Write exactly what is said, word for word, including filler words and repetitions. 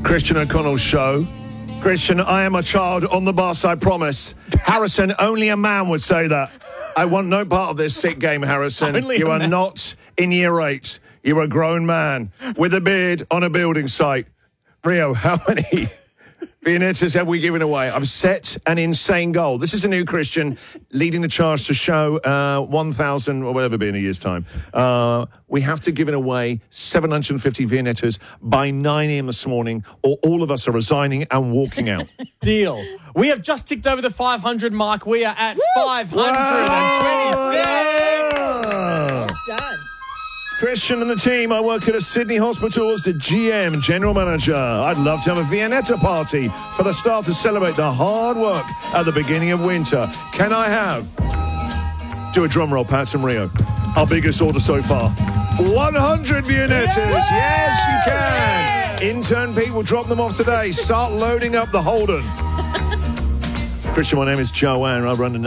Christian O'Connell's show. Christian, I am a child on the bus, I promise. Harrison, only a man would say that. I want no part of this sick game, Harrison. Only you a are man. not in year eight. You're a grown man with a beard on a building site. Rio, how many Viennettas have we given away? I've set an insane goal. This is a new Christian leading the charge to show uh, one thousand, or whatever be in a year's time. Uh, we have to give it away seven hundred fifty Viennettas by nine a.m. this morning, or all of us are resigning and walking out. Deal. We have just ticked over the five hundred mark. We are at five hundred twenty-six. Wow. Done. Christian and the team, I work at a Sydney hospital as the G M, General Manager. I'd love to have a Viennetta party for the staff to celebrate the hard work at the beginning of winter. Can I have, do a drum roll, Pats and Rio, our biggest order so far, one hundred Viennettas. Yes, you can. Intern Pete will drop them off today. Start loading up the Holden. Christian, my name is Joanne. I run the